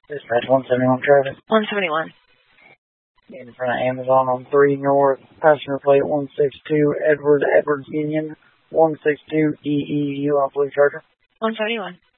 Dispatch 171 traffic. 171. In front of Amazon on 3 North, passenger plate 162, Edwards Union, 162 EEU on Blue Charger. 171.